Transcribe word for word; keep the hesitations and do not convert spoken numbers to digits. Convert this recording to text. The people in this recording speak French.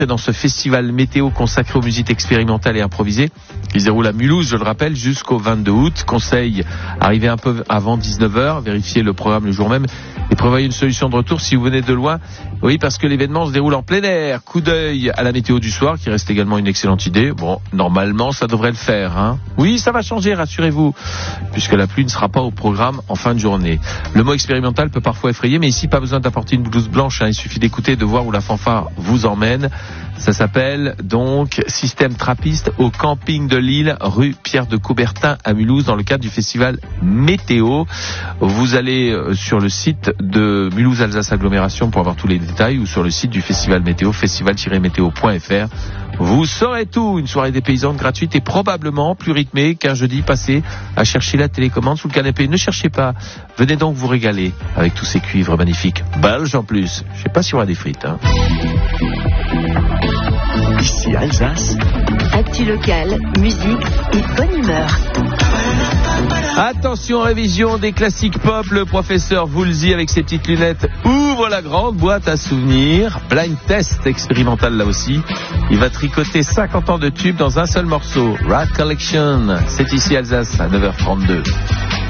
dans ce festival météo consacré aux musiques expérimentales et improvisées. Il se déroule à Mulhouse, je le rappelle, jusqu'au vingt-deux août. Conseil, arrivez un peu avant dix-neuf heures, vérifiez le programme le jour même et prévoyez une solution de retour si vous venez de loin. Oui, parce que l'événement se déroule en plein air. Coup d'œil à la météo du soir, qui reste également une excellente idée. Bon, normalement, ça devrait le faire, hein. Oui, ça va changer, rassurez-vous, puisque la pluie ne sera pas au programme en fin de journée. Le mot expérimental peut parfois effrayer, mais ici, pas besoin d'apporter une blouse blanche, hein. Il suffit d'écouter, de voir où la fanfare vous emmène. Ça s'appelle donc Système Trappiste au camping de Lille, rue Pierre de Coubertin à Mulhouse, dans le cadre du festival Météo. Vous allez sur le site de Mulhouse Alsace Agglomération pour avoir tous les détails, ou sur le site du festival Météo, festival tiret météo point f r. Vous saurez tout. Une soirée des paysannes gratuite et probablement plus rythmée qu'un jeudi passé à chercher la télécommande sous le canapé. Ne cherchez pas. Venez donc vous régaler avec tous ces cuivres magnifiques. Belges en plus. Je sais pas si on a des frites, hein. Ici Alsace. Actu locale, musique et bonne humeur. Attention, révision des classiques pop. Le professeur Woolsey avec ses petites lunettes ouvre la grande boîte à souvenirs. Blind test expérimental là aussi. Il va tricoter cinquante ans de tubes dans un seul morceau. Rat Collection. C'est ici Alsace à neuf heures trente-deux.